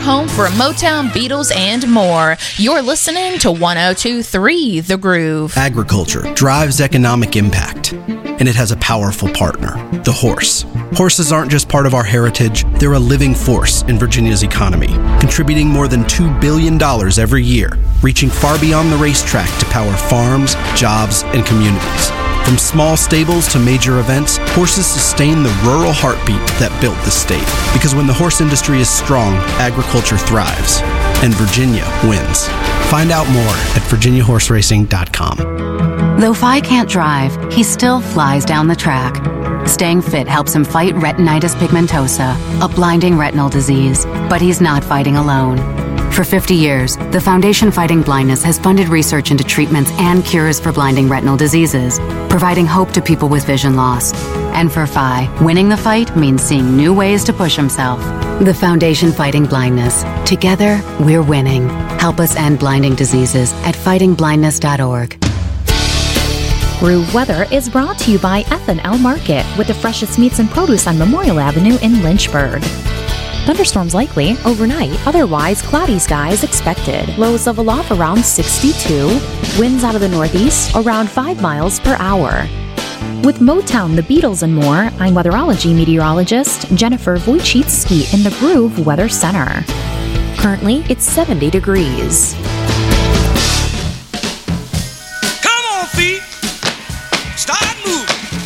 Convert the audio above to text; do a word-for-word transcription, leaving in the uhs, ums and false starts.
home for Motown, Beatles, and more. You're listening to one oh two point three The Groove. Agriculture drives economic impact, and it has a powerful partner, the horse. Horses aren't just part of our heritage, they're a living force in Virginia's economy, contributing more than two billion dollars every year, reaching far beyond the racetrack to power farms, jobs, and communities. From small stables to major events, horses sustain the rural heartbeat that built the state. Because when the horse industry is strong, agriculture thrives, and Virginia wins. Find out more at virginia horse racing dot com. Though Phi can't drive, he still flies down the track. Staying fit helps him fight retinitis pigmentosa, a blinding retinal disease. But he's not fighting alone. For fifty years, the Foundation Fighting Blindness has funded research into treatments and cures for blinding retinal diseases, providing hope to people with vision loss. And for Phi, winning the fight means seeing new ways to push himself. The Foundation Fighting Blindness. Together, we're winning. Help us end blinding diseases at fighting blindness dot org. Groove Weather is brought to you by F and L Market, with the freshest meats and produce on Memorial Avenue in Lynchburg. Thunderstorms likely overnight, otherwise cloudy skies expected. Lows level off around sixty-two. Winds out of the northeast around five miles per hour. With Motown, the Beatles, and more, I'm weatherology meteorologist Jennifer Wojcicki in the Groove Weather Center. Currently, it's seventy degrees.